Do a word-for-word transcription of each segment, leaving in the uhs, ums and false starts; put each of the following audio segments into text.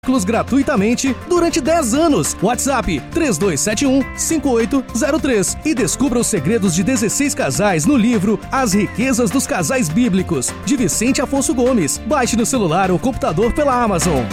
gratuitamente durante dez anos. WhatsApp três dois sete um, cinco oito zero três e descubra os segredos de dezesseis casais no livro As Riquezas dos Casais Bíblicos, de Vicente Afonso Gomes. Baixe no celular ou computador pela Amazon.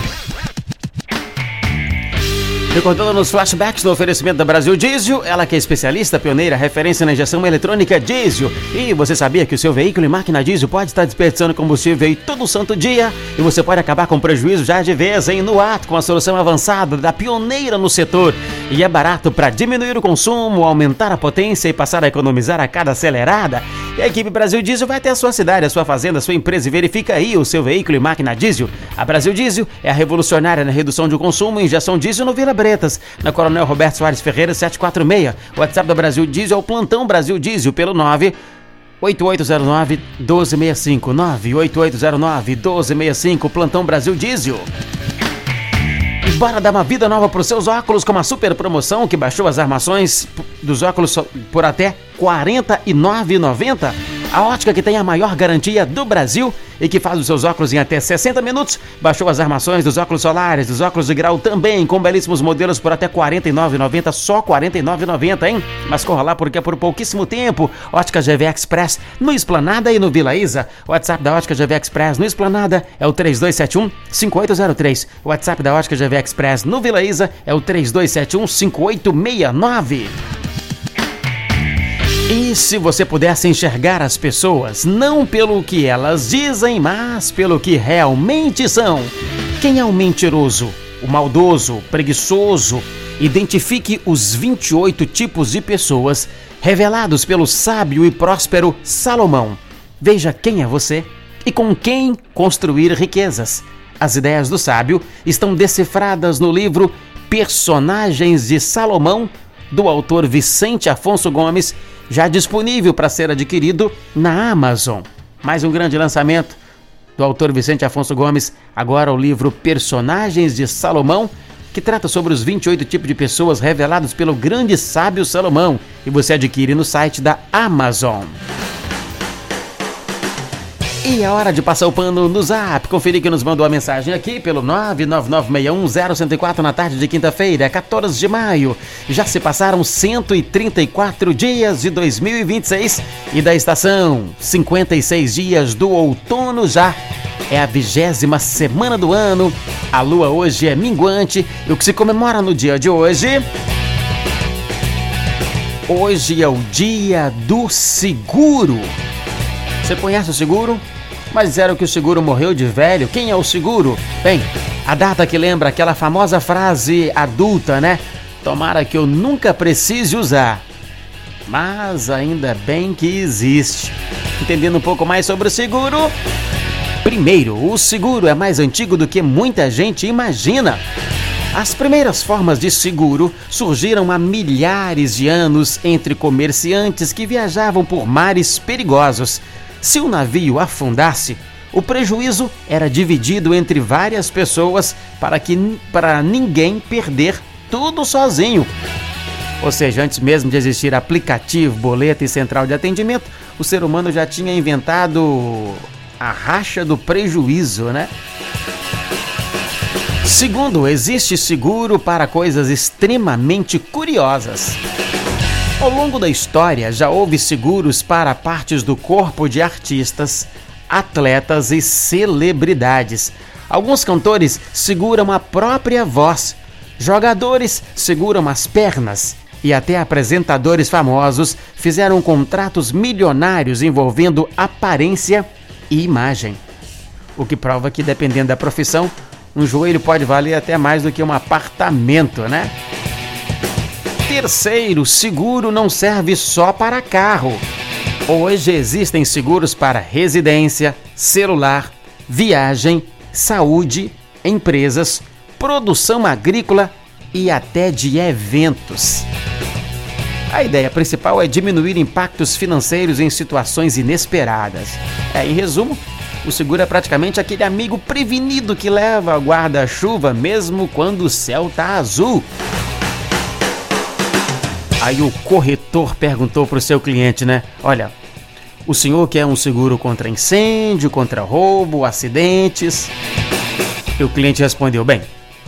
Recordando nos flashbacks do oferecimento da Brasil Diesel, ela que é especialista, pioneira, referência na injeção eletrônica diesel. E você sabia que o seu veículo e máquina diesel pode estar desperdiçando combustível aí todo santo dia? E você pode acabar com prejuízo já de vez, hein? No ato, com a solução avançada da pioneira no setor. E é barato para diminuir o consumo, aumentar a potência e passar a economizar a cada acelerada. E a equipe Brasil Diesel vai até a sua cidade, a sua fazenda, a sua empresa e verifica aí o seu veículo e máquina diesel. A Brasil Diesel é a revolucionária na redução de consumo e injeção diesel no Vila Bretas, na Coronel Roberto Soares Ferreira setecentos e quarenta e seis. O WhatsApp da Brasil Diesel é o plantão Brasil Diesel pelo nove oito oito zero nove um dois seis cinco, nove oito oito zero nove um dois seis cinco, plantão Brasil Diesel. E bora dar uma vida nova para os seus óculos com uma super promoção que baixou as armações dos óculos por até quarenta e nove reais e noventa centavos. A ótica que tem a maior garantia do Brasil e que faz os seus óculos em até sessenta minutos, baixou as armações dos óculos solares, dos óculos de grau também, com belíssimos modelos por até quarenta e nove reais e noventa centavos, só quarenta e nove reais e noventa centavos, hein? Mas corra lá porque é por pouquíssimo tempo. Ótica G V Express no Esplanada e no Vila Isa. O WhatsApp da Ótica G V Express no Esplanada é o três dois sete um, cinco oito zero três. O WhatsApp da Ótica G V Express no Vila Isa é o três dois sete um, cinco oito seis nove. E se você pudesse enxergar as pessoas, não pelo que elas dizem, mas pelo que realmente são. Quem é o mentiroso, o maldoso, o preguiçoso? Identifique os vinte e oito tipos de pessoas revelados pelo sábio e próspero Salomão. Veja quem é você e com quem construir riquezas. As ideias do sábio estão decifradas no livro Personagens de Salomão, do autor Vicente Afonso Gomes, já disponível para ser adquirido na Amazon. Mais um grande lançamento do autor Vicente Afonso Gomes, agora o livro Personagens de Salomão, que trata sobre os vinte e oito tipos de pessoas revelados pelo grande sábio Salomão, e você adquire no site da Amazon. E é hora de passar o pano no Zap, conferir que nos mandou a mensagem aqui pelo nove nove nove seis um zero um zero quatro na tarde de quinta-feira, quatorze de maio. Já se passaram cento e trinta e quatro dias de dois mil e vinte e seis e da estação, cinquenta e seis dias do outono já. É a vigésima semana do ano, a lua hoje é minguante e o que se comemora no dia de hoje... Hoje é o dia do seguro. Você conhece o seguro? Mas disseram que o seguro morreu de velho. Quem é o seguro? Bem, a data que lembra aquela famosa frase adulta, né? Tomara que eu nunca precise usar. Mas ainda bem que existe. Entendendo um pouco mais sobre o seguro? Primeiro, o seguro é mais antigo do que muita gente imagina. As primeiras formas de seguro surgiram há milhares de anos entre comerciantes que viajavam por mares perigosos. Se o navio afundasse, o prejuízo era dividido entre várias pessoas para, que, para ninguém perder tudo sozinho. Ou seja, antes mesmo de existir aplicativo, boleto e central de atendimento, o ser humano já tinha inventado a racha do prejuízo, né? Segundo, existe seguro para coisas extremamente curiosas. Ao longo da história, já houve seguros para partes do corpo de artistas, atletas e celebridades. Alguns cantores seguram a própria voz, jogadores seguram as pernas e até apresentadores famosos fizeram contratos milionários envolvendo aparência e imagem. O que prova que, dependendo da profissão, um joelho pode valer até mais do que um apartamento, né? Terceiro, seguro não serve só para carro. Hoje existem seguros para residência, celular, viagem, saúde, empresas, produção agrícola e até de eventos. A ideia principal é diminuir impactos financeiros em situações inesperadas. É, em resumo, o seguro é praticamente aquele amigo prevenido que leva a guarda-chuva mesmo quando o céu tá azul. Aí o corretor perguntou para o seu cliente, né? Olha, o senhor quer um seguro contra incêndio, contra roubo, acidentes? E o cliente respondeu, bem,